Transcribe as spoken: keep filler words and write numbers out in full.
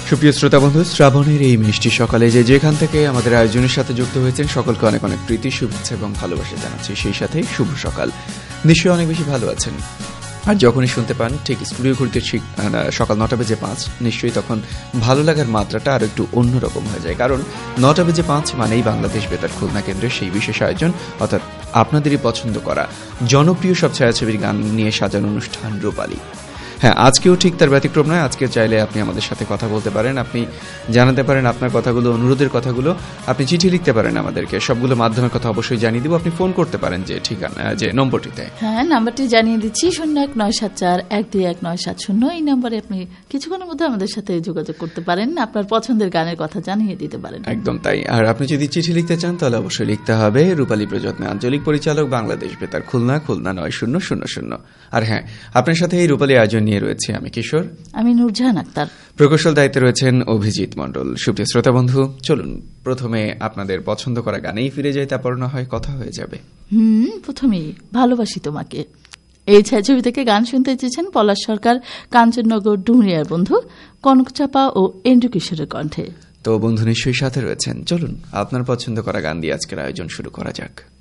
সুপ্রিয় শ্রোতা বন্ধু, শ্রাবণের এই মিষ্টি সকালে যে যেখান থেকে আমাদের আয়োজনের সাথে যুক্ত হয়েছেন সকলকে অনেক অনেক প্রীতি, শুভেচ্ছা এবং ভালোবাসা জানাচ্ছি। সেই সাথে শুভ সকাল। নিশ্চয়ই অনেক বেশি ভালো আছেন। আর যখনই শুনতে পান ঠিক স্টুডিও ঘুরতে সকাল নটা বেজে পাঁচ, নিশ্চয়ই তখন ভালো লাগার মাত্রাটা আরো একটু অন্যরকম হয়ে যায়। কারণ নটা বেজে পাঁচ মানেই বাংলাদেশ বেতার খুলনা কেন্দ্রের সেই বিশেষ আয়োজন, অর্থাৎ আপনাদেরই পছন্দ করা জনপ্রিয় সব ছায়াছবির গান নিয়ে সাজানো অনুষ্ঠান রূপালী। হ্যাঁ, আজকেও ঠিক তার ব্যতিক্রম নয়। আজকে চাইলে আপনি আমাদের সাথে কথা বলতে পারেন, আপনি জানাতে পারেন আপনার কথাগুলো, অনুরোধের কথাগুলো, আপনি চিঠি লিখতে পারেন আমাদেরকে। সবগুলো মাধ্যমের কথা অবশ্যই জানিয়ে দিব। আপনি ফোন করতে পারেন যে ঠিকানা, যে নম্বরটিতে। হ্যাঁ, নাম্বারটি জানিয়ে দিচ্ছি, শূন্য এক নয় সাত চার এক দুই এক নয় সাত শূন্য। এই নম্বরে আপনি কিছুক্ষণের মধ্যে আমাদের সাথে যোগাযোগ করতে পারেন, আপনার পছন্দের গানের কথা জানিয়ে দিতে পারেন। একদম তাই। আর আপনি যদি চিঠি লিখতে চান তাহলে অবশ্যই লিখতে হবে রূপালী প্রযত্নে আঞ্চলিক পরিচালক বাংলাদেশ বেতার খুলনা, খুলনা নয় শূন্য শূন্য শূন্য। আর হ্যাঁ, আপনার সাথে এই রূপালী আয়োজন নিয়ে রয়েছে আমি কিশোর, আমি নূরজাহান আক্তার। প্রকৌশল দায়িত্বে রয়েছেন অভিজিৎ মণ্ডল। সুপ্রিয় শ্রোতা বন্ধু, চলুন প্রথমে আপনাদের পছন্দ করা গানেই ফিরে যাই, তারপর না হয় কথা হয়ে যাবে। হুম প্রথমেই ভালোবাসি তোমাকে, এই ছায়াছবি থেকে গান শুনতে চেয়েছেন পলাশ সরকার, কাঞ্চননগর ডুমরিয়ার বন্ধু, কনকচাপা ও এন্ড্রু কিশোরের কণ্ঠে। তো বন্ধু নিশ্চয়ই সাথে রয়েছেন। চলুন আপনার পছন্দ করা গান দিয়ে আজকের আয়োজন শুরু করা যাক।